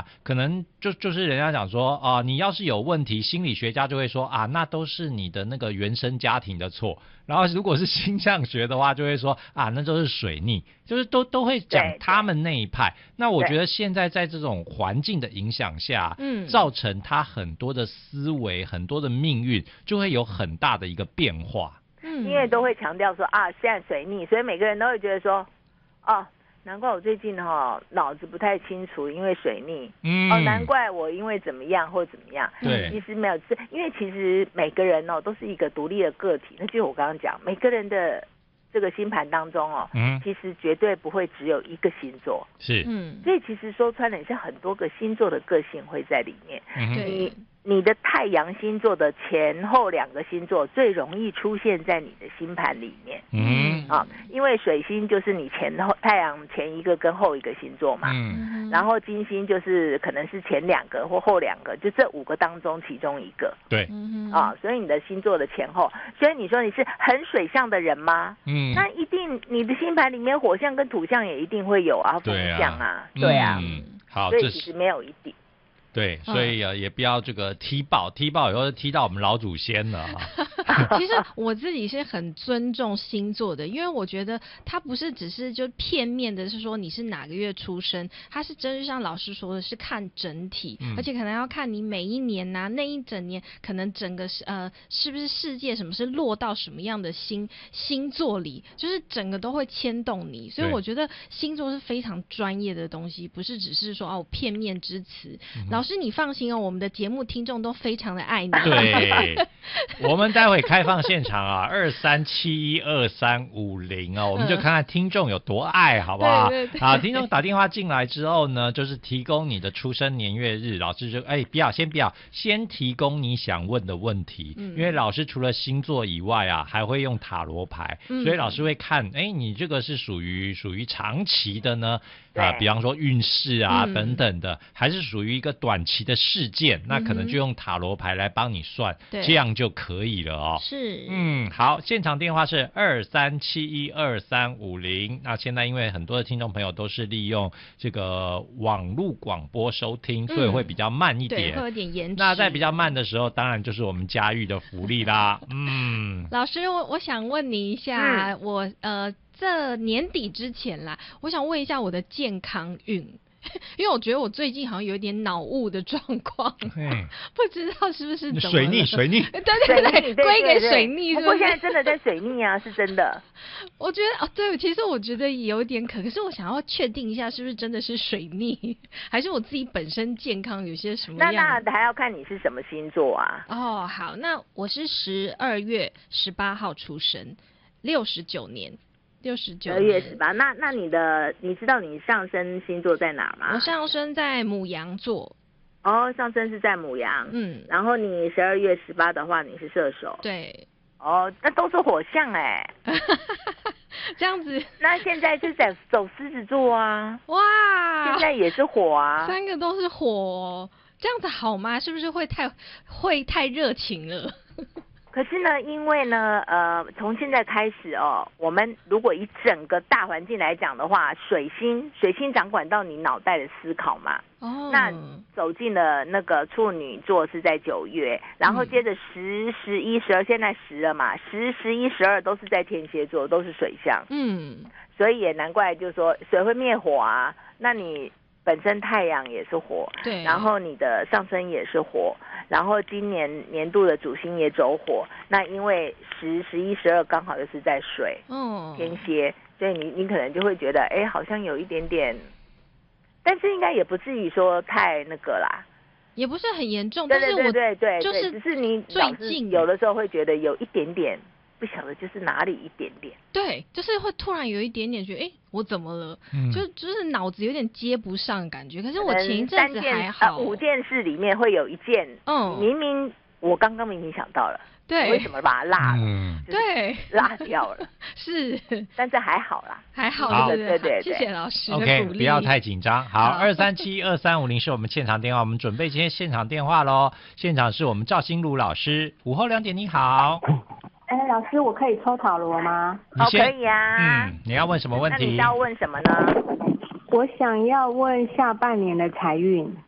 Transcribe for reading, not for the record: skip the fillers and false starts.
可能就是人家讲说啊、你要是有问题，心理学家就会说啊，那都是你的那个原生家庭的错。然后如果是星象学的话，就会说啊，那都是水逆，就是都会讲他们那一派。那我觉得现在在这种环境的影响下，造成他很多的思维、很多的命运就会有很大的一个变化。 因为都会强调说啊，现在水逆，所以每个人都会觉得说，哦，难怪我最近脑子不太清楚，因为水逆。难怪我因为怎么样或怎么样。 对， 其实没有，因为其实每个人都是一个独立的个体。那就是我刚刚讲，每个人的这个星盘当中其实绝对不会只有一个星座。 是， 所以其实说穿了，是很多个星座的个性会在里面。你的太阳星座的前后2个星座最容易出现在你的星盘里面。因为水星就是你太阳前一个跟后一个星座嘛。然后金星就是可能是前2个或后2个，就这5个当中其中一个。 对。 所以你的星座的前后，所以你说你是很水象的人吗？那一定你的星盘里面火象跟土象也一定会有啊，风象啊。对啊。 好， 所以其实没有一定。 对，所以也不要这个踢爆以后踢到我们老祖先了其实我自己是很尊重星座的，因为我觉得它不是只是就片面的是说你是哪个月出生，它是真的像老师说的是看整体，而且可能要看你每一年那一整年可能整个是不是世界什么是落到什么样的星座里，就是整个都会牵动你。所以我觉得星座是非常专业的东西，不是只是说片面之词。老师你放心我们的节目听众都非常的爱你。 对，我们待会开放现场23712350我们就看看听众有多爱，好不好？ 对。 好，听众打电话进来之后呢，就是提供你的出生年月日，老师就先提供你想问的问题，因为老师除了星座以外还会用塔罗牌，所以老师会看，你这个是属于长期的呢，比方说运势等等的，还是属于一个短期的事件，那可能就用塔罗牌来帮你算，这样就可以了是， 好，现场电话是23712350。那现在因为很多的听众朋友都是利用这个网络广播收听，所以会比较慢一点， 对，会有点延迟。 那在比较慢的时候，当然就是我们嘉玉的福利啦。 老师，我想问你一下，我这年底之前啦，我想问一下我的健康运。因为我觉得我最近好像有一点脑雾的状况，不知道是不是怎么水逆， 对，归给水逆。 不过现在真的在水逆是真的。 我觉得对，其实我觉得有点可是我想要确定一下，是不是真的是水逆，还是我自己本身健康有些什么样？ 那还要看你是什么星座啊。 好，那我是12月18号出生，69年。 12月18，那你知道你上升星座在哪吗？ 我上升在牡羊座。 上升是在牡羊。然后你12月18的话，你是射手。 对。 那都是火象这样子。 那现在就在走狮子座啊。 哇， 现在也是火啊 ，3个都是火这样子好吗？是不是会太热情了？ 可是呢，因为呢，从现在开始我们如果以整个大环境来讲的话，水星掌管到你脑袋的思考嘛。那走进了那个处女座是在9月，然后接着10、11、12，现在10了嘛，10、11、12都是在天蝎座，都是水象。所以也难怪，就是说水会灭火啊。那你本身太阳也是火， 对， 然后你的上升也是火，然后今年度的主星也走火，那因为10、11、12刚好又是在水，天蝎，所以你可能就会觉得，好像有一点点，但是应该也不至于说太那个啦， 也不是很严重。 对， 就是只是你最近有的时候会觉得有一点点。不晓得就是哪里一点点， 对，就是会突然有一点点觉得，我怎么了？就是脑子有点接不上感觉。可是我前一阵子还好 ，5件事里面会有一件，我刚刚明明想到了， 对， 为什么把它落了？ 对， 落掉了， 是， 但是还好啦， 还好， 对， 谢谢老师的鼓励。OK， 不要太紧张。好，2372350是我们现场电话，我们准备接现场电话咯。现场是我们赵心如老师，午后2点，你好。 老师，我可以抽塔罗吗？ 可以啊。 你要问什么问题？ 那你要问什么呢？ 我想要问下半年的财运。